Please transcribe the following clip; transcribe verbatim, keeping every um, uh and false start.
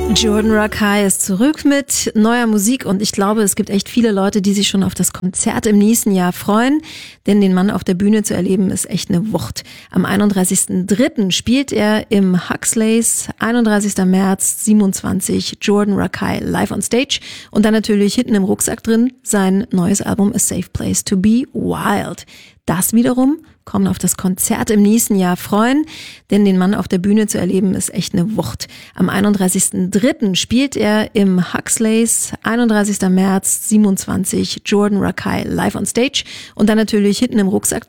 Jordan Rakei ist zurück mit neuer Musik und ich glaube, es gibt echt viele Leute, die sich schon auf das Konzert im nächsten Jahr freuen, denn den Mann auf der Bühne zu erleben ist echt eine Wucht. Am einunddreißigsten dritten spielt er im Huxleys, einunddreißigster März siebenundzwanzig, Jordan Rakei live on stage und dann natürlich hinten im Rucksack drin sein neues Album A Safe Place to Be Wild. Das wiederum kommen auf das Konzert im nächsten Jahr freuen, denn den Mann auf der Bühne zu erleben ist echt eine Wucht. Am einunddreißigsten dritten spielt er im Huxleys, einunddreißigster März siebenundzwanzig, Jordan Rakei live on stage und dann natürlich hinten im Rucksack